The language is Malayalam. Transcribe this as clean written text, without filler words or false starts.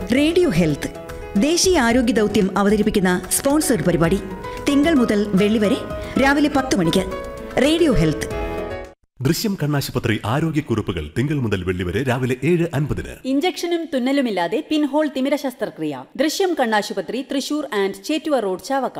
റേഡിയോ ഹെൽത്ത് ദേശീയ ആരോഗ്യ ദൗത്യം അവതരിപ്പിക്കുന്ന സ്പോൺസർഡ് പരിപാടി തിങ്കൾ മുതൽ വെള്ളി വരെ രാവിലെ 10 മണിക്ക്. Radio health. ദൃശ്യം കണ്ണാശുപത്രി ആരോഗ്യക്കുറിപ്പുകൾ തിങ്കൾ മുതൽ വെള്ളി വരെ രാവിലെ 7:50. ഇഞ്ചക്ഷനും തുന്നലുമില്ലാതെ പിൻഹോൾ തിമിര ശസ്ത്രക്രിയ. ദൃശ്യം കണ്ണാശുപത്രി, തൃശൂർ ആൻഡ് ചേറ്റുവ റോഡ്, ചാവക്കാട്.